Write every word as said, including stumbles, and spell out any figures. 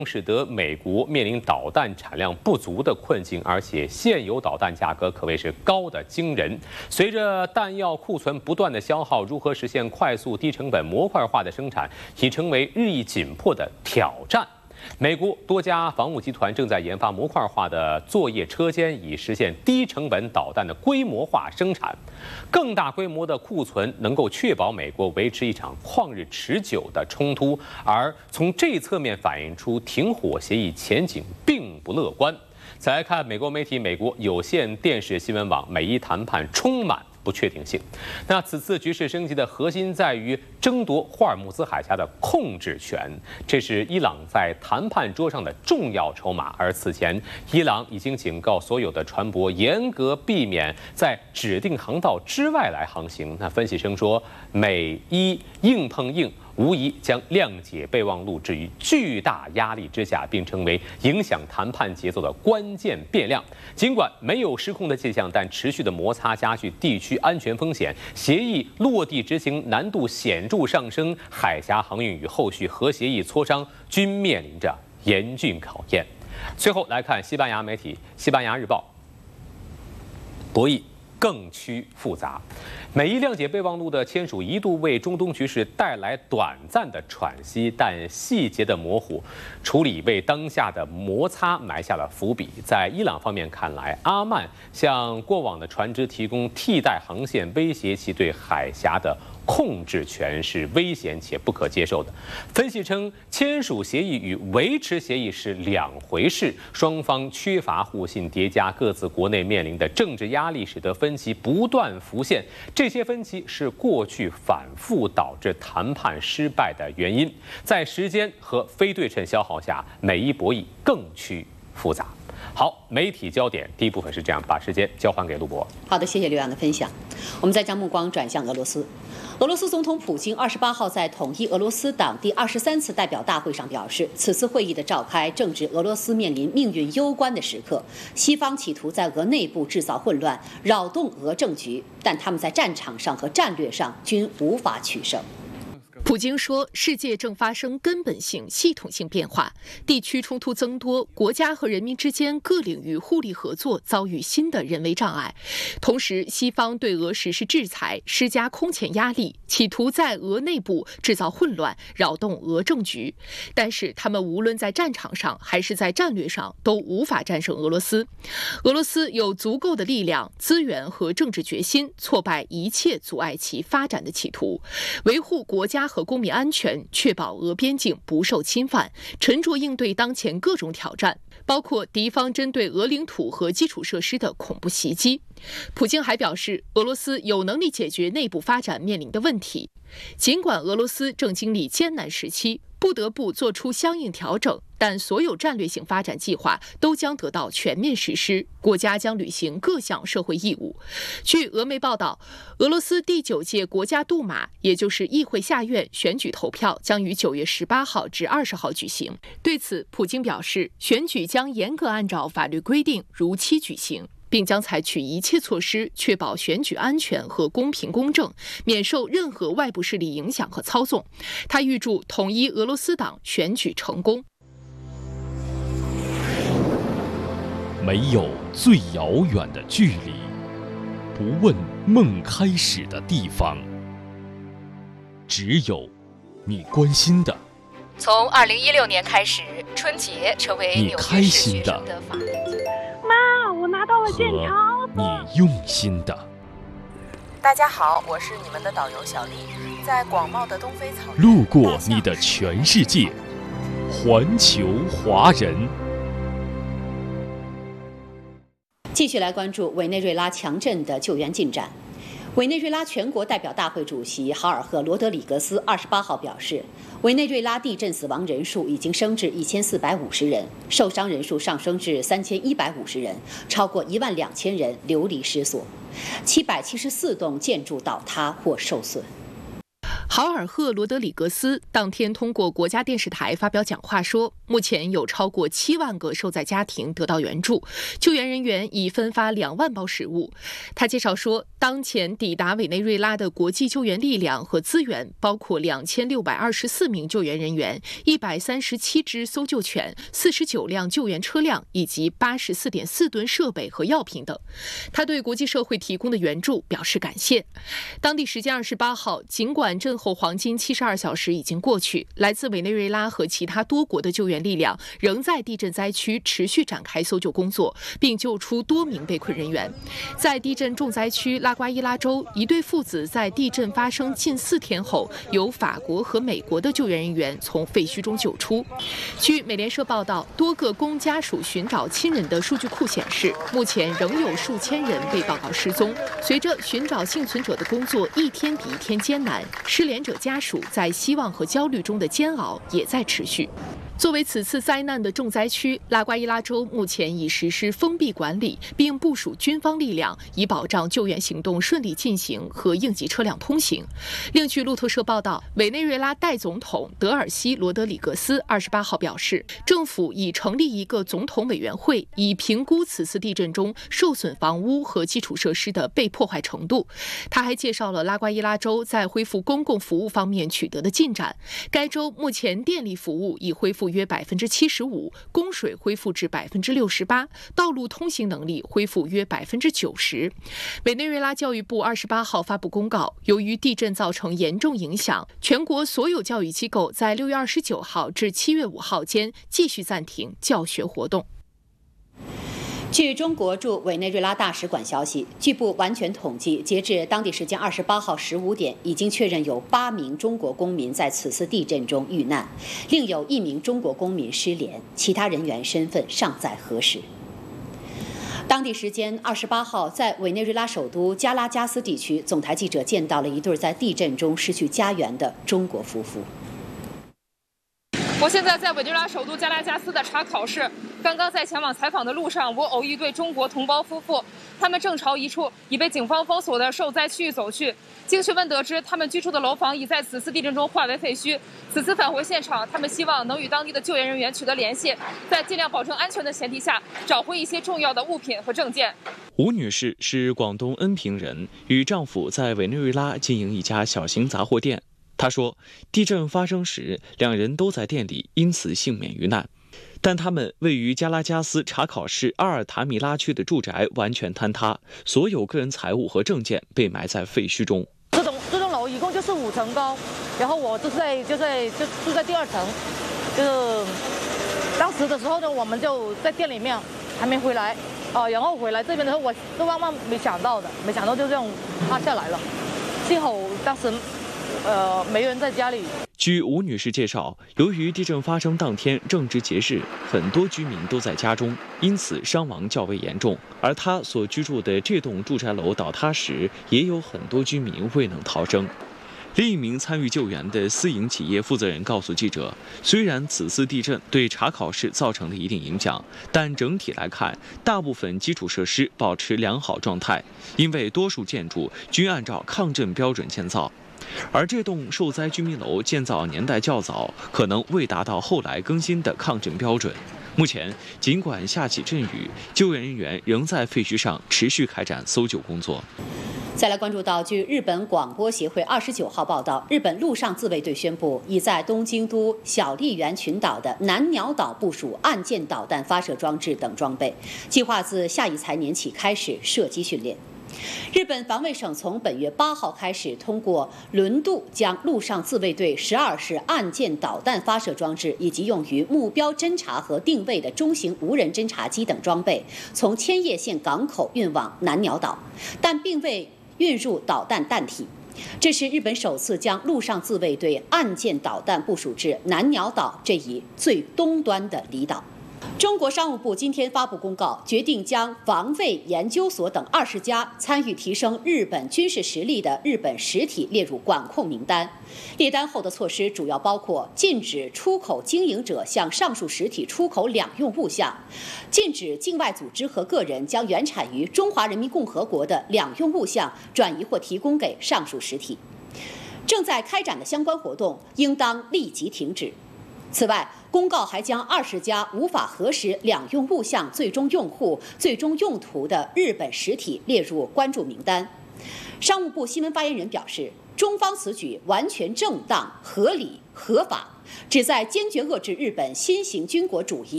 使得美国面临导弹产量不足的困境，而且现有导弹价格可谓是高得惊人。随着弹药库存不断的消耗，如何实现快速、低成本、模块化的生产，已成为日益紧迫的挑战。 美国多家防务集团正在研发模块化的作业车间，以实现低成本导弹的规模化生产。更大规模的库存能够确保美国维持一场旷日持久的冲突，而从这侧面反映出停火协议前景并不乐观。再来看美国媒体美国有线电视新闻网，美伊谈判充满 不确定性。那此次局势升级的核心在于争夺霍尔木兹海峡的控制权，这是伊朗在谈判桌上的重要筹码。而此前，伊朗已经警告所有的船舶严格避免在指定航道之外来航行。那分析声说，美伊硬碰硬， 无疑将谅解备忘录置于巨大压力之下，并成为影响谈判节奏的关键变量。尽管没有失控的迹象，但持续的摩擦加剧地区安全风险，协议落地执行难度显著上升，海峡航运与后续核协议磋商均面临着严峻考验。最后来看西班牙媒体《西班牙日报》，博弈 更趋复杂，美伊谅解备忘录的签署一度为中东局势带来短暂的喘息，但细节的模糊处理为当下的摩擦埋下了伏笔。在伊朗方面看来，阿曼向过往的船只提供替代航线，威胁其对海峡的 控制权是危险且不可接受的。分析称，签署协议与维持协议是两回事，双方缺乏互信，叠加各自国内面临的政治压力，使得分歧不断浮现。这些分歧是过去反复导致谈判失败的原因。在时间和非对称消耗下，美伊博弈更趋复杂。 好，媒体焦点第一部分是这样，把时间交还给陆博。 好的，谢谢刘洋的分享。我们再将目光转向俄罗斯。俄罗斯总统普京二十八号在统一俄罗斯党第二十三次代表大会上表示，此次会议的召开正值俄罗斯面临命运攸关的时刻，西方企图在俄内部制造混乱，扰动俄政局，但他们在战场上和战略上均无法取胜。 普京说，世界正发生根本性、系统性变化，地区冲突增多，国家和人民之间各领域互利合作遭遇新的人为障碍。同时，西方对俄实施制裁，施加空前压力，企图在俄内部制造混乱，扰动俄政局。但是，他们无论在战场上还是在战略上都无法战胜俄罗斯。俄罗斯有足够的力量、资源和政治决心，挫败一切阻碍其发展的企图，维护国家 和公民安全，确保俄边境不受侵犯，沉着应对当前各种挑战，包括敌方针对俄领土和基础设施的恐怖袭击。普京还表示，俄罗斯有能力解决内部发展面临的问题。尽管俄罗斯正经历艰难时期， 不得不做出相应调整，但所有战略性发展计划都将得到全面实施，国家将履行各项社会义务。据俄媒报道，俄罗斯第九届国家杜马，也就是议会下院选举投票将于九月十八号至二十号举行。对此，普京表示，选举将严格按照法律规定如期举行， 并将采取一切措施，确保选举安全和公平公正，免受任何外部势力影响和操纵。他预祝统一俄罗斯党选举成功。 没有最遥远的距离，不问梦开始的地方，只有你关心的。 从二零一六年开始，春节成为你纽约市开心学生的的法定节日。 妈，我拿到了剑条。 你用心的。 大家好，我是你们的导游小丽，在广袤的东非草原， 路过你的全世界，环球华人。 继续来关注委内瑞拉强震的救援进展。委内瑞拉全国代表大会主席豪尔赫·罗德里格斯二十八号表示，委内瑞拉地震死亡人数已经升至一千四百五十人，受伤人数上升至三千一百五十人，超过一万两千人流离失所，七百七十四栋建筑倒塌或受损。 豪尔赫·罗德里格斯当天通过国家电视台发表讲话说，目前有超过七万个受灾家庭得到援助，救援人员已分发两万包食物。他介绍说，当前抵达委内瑞拉的国际救援力量和资源包括两千六百二十四名救援人员、一百三十七只搜救犬、四十九辆救援车辆以及八十四点四吨设备和药品等。他对国际社会提供的援助表示感谢。当地时间二十八号，尽管震后黄金七十二小时已经过去，来自委内瑞拉和其他多国的救援力量仍在地震灾区持续展开搜救工作，并救出多名被困人员。在地震重灾区拉瓜伊拉州，一对父子在地震发生近四天后，由法国和美国的救援人员从废墟中救出。据美联社报道，多个供家属寻找亲人的数据库显示，目前仍有数千人被报告失踪。随着寻找幸存者的工作一天比一天艰难，失联者家属在希望和焦虑中的煎熬也在持续。作为此次灾难的重灾区，拉瓜伊拉州目前已实施封闭管理，并部署军方力量，以保障救援行动顺利进行和应急车辆通行。另据路透社报道，委内瑞拉代总统德尔西·罗德里格斯二十八号表示，政府已成立一个总统委员会，以评估此次地震中受损房屋和基础设施的被破坏程度。他还介绍了拉瓜伊拉州在恢复公共服务方面取得的进展。该州目前电力服务已恢复约百分之七十五，供水恢复至百分之六十八，道路通行能力恢复约百分之九十。委内瑞拉教育部二十八号发布公告，由于地震造成严重影响，全国所有教育机构在六月二十九号至七月五号间继续暂停教学活动。 据中国驻委内瑞拉大使馆消息，据不完全统计，截至当地时间二十八号十五点，已经确认有八名中国公民在此次地震中遇难，另有一名中国公民失联，其他人员身份尚在核实。当地时间二十八号，在委内瑞拉首都加拉加斯地区，总台记者见到了一对在地震中失去家园的中国夫妇。 我现在在委内瑞拉首都加拉加斯的查考市，刚刚在前往采访的路上，我偶遇一对中国同胞夫妇，他们正朝一处已被警方封锁的受灾区域走去。经询问得知，他们居住的楼房已在此次地震中化为废墟。此次返回现场，他们希望能与当地的救援人员取得联系，在尽量保证安全的前提下，找回一些重要的物品和证件。 吴女士是广东恩平人，与丈夫在委内瑞拉经营一家小型杂货店。她说，地震发生时，两人都在店里，因此幸免于难。但他们位于加拉加斯查考市阿尔塔米拉区的住宅完全坍塌，所有个人财物和证件被埋在废墟中。 这栋这栋楼一共就是五层高，然后我就在就在就住在第二层，就是当时的时候呢，我们就在店里面还没回来啊、呃，然后回来这边的时候，我是万万没想到的，没想到就这样塌下来了，幸好当时。呃，没人在家里。 据吴女士介绍，由于地震发生当天正值节日，很多居民都在家中，因此伤亡较为严重。而她所居住的这栋住宅楼倒塌时，也有很多居民未能逃生。另一名参与救援的私营企业负责人告诉记者，虽然此次地震对查考市造成了一定影响，但整体来看，大部分基础设施保持良好状态，因为多数建筑均按照抗震标准建造。而这栋受灾居民楼建造年代较早，可能未达到后来更新的抗震标准。目前，尽管下起阵雨，救援人员仍在废墟上持续开展搜救工作。 再来关注到，据日本广播协会二十九号报道，日本陆上自卫队宣布，已在东京都小笠原群岛的南鸟岛部署岸舰导弹发射装置等装备，计划自下一财年起开始射击训练。日本防卫省从本月八号开始，通过轮渡将陆上自卫队十二式岸舰导弹发射装置以及用于目标侦察和定位的中型无人侦察机等装备，从千叶县港口运往南鸟岛，但并未运入导弹弹体。这是日本首次将陆上自卫队岸舰导弹部署至南鸟岛这一最东端的离岛。中国商务部今天发布公告，决定将防卫研究所等二十家参与提升日本军事实力的日本实体列入管控名单。列单后的措施主要包括禁止出口经营者向上述实体出口两用物项，禁止境外组织和个人将原产于中华人民共和国的两用物项转移或提供给上述实体。 正在开展的相关活动应当立即停止。此外，公告还将二十家无法核实两用物项最终用户、最终用途的日本实体列入关注名单。商务部新闻发言人表示，中方此举完全正当、合理、合法，旨在坚决遏制日本新型军国主义